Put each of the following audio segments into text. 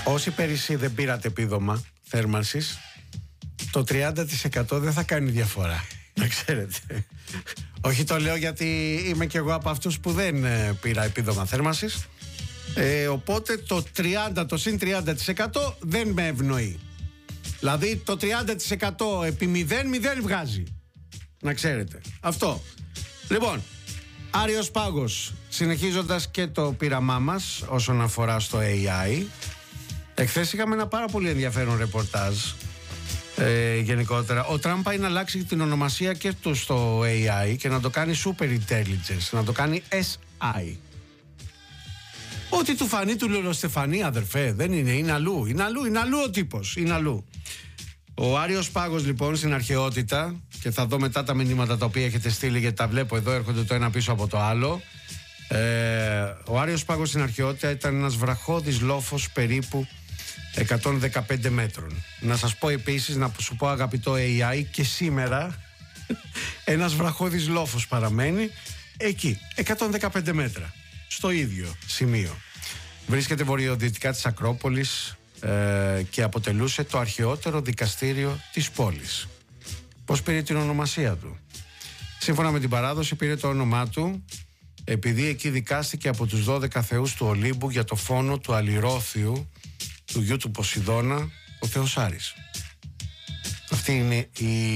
Όσοι πέρυσι δεν πήρατε επίδομα θέρμανσης, το 30% δεν θα κάνει διαφορά. Να ξέρετε. Όχι, το λέω γιατί είμαι κι εγώ από αυτούς που δεν πήρα επίδομα θέρμανσης. Οπότε το συν 30% δεν με ευνοεί. Δηλαδή το 30% επί 0 βγάζει. Να ξέρετε. Αυτό. Λοιπόν, Άριος Πάγος, συνεχίζοντας και το πείραμά μας όσον αφορά στο AI. Εχθές είχαμε ένα πάρα πολύ ενδιαφέρον ρεπορτάζ. Γενικότερα, ο Τραμπ πάει να αλλάξει την ονομασία και του στο AI και να το κάνει Super Intelligence, να το κάνει SI. Ό,τι του φανεί του Λολοστεφανή, αδερφέ, δεν είναι αλλού. Είναι αλλού ο τύπος, είναι αλλού. Ο Άριος Πάγος λοιπόν στην αρχαιότητα, και θα δω μετά τα μηνύματα τα οποία έχετε στείλει, γιατί τα βλέπω εδώ, έρχονται το ένα πίσω από το άλλο. Ο Άριος Πάγος στην αρχαιότητα ήταν ένας βραχώδης λόφος περίπου 115 μέτρων. Να σας πω επίσης, να σου πω αγαπητό AI, και σήμερα ένας βραχώδης λόφος παραμένει εκεί, 115 μέτρα, στο ίδιο σημείο. Βρίσκεται βορειοδυτικά της Ακρόπολης και αποτελούσε το αρχαιότερο δικαστήριο της πόλης. Πώς πήρε την ονομασία του? Σύμφωνα με την παράδοση πήρε το όνομά του επειδή εκεί δικάστηκε από τους 12 θεούς του Ολύμπου για το φόνο του Αλληρώθιου, του γιου του Ποσειδώνα, ο Θεός Άρης. Αυτή είναι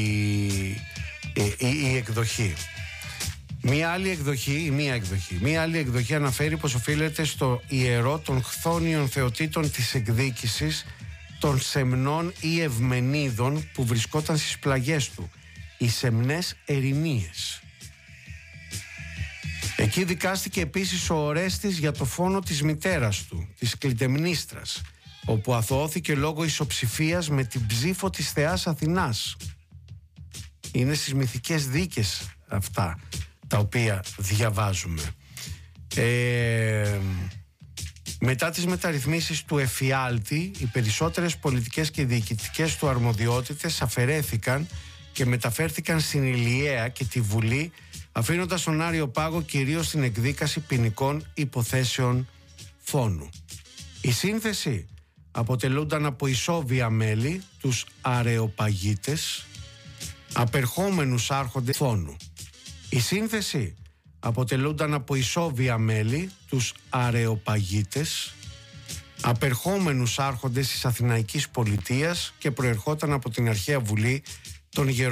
η εκδοχή. Μία άλλη εκδοχή αναφέρει πως οφείλεται στο ιερό των χθόνιων θεοτήτων της εκδίκησης των Σεμνών ή Ευμενίδων που βρισκόταν στις πλαγιές του, οι Σεμνές Ερηνίες. Εκεί δικάστηκε επίσης ο Ορέστης για το φόνο της μητέρας του, της Κλιτεμνίστρας, όπου αθωώθηκε λόγω ισοψηφίας με την ψήφο της θεάς Αθηνάς. Είναι στις μυθικές δίκες αυτά τα οποία διαβάζουμε. Μετά τις μεταρρυθμίσεις του εφιάλτη, οι περισσότερες πολιτικές και διοικητικές του αρμοδιότητες αφαιρέθηκαν και μεταφέρθηκαν στην Ηλιαία και τη Βουλή, αφήνοντας τον Άριο Πάγο κυρίως στην εκδίκαση ποινικών υποθέσεων φόνου. Η σύνθεση αποτελούνταν από ισόβια μέλη, τους αρεοπαγίτες, απερχόμενους άρχοντες φόνου. Η σύνθεση αποτελούνταν από ισόβια μέλη, τους αρεοπαγίτες, απερχόμενους άρχοντες της Αθηναϊκής πολιτείας και προερχόταν από την αρχαία Βουλή των Γεροντών.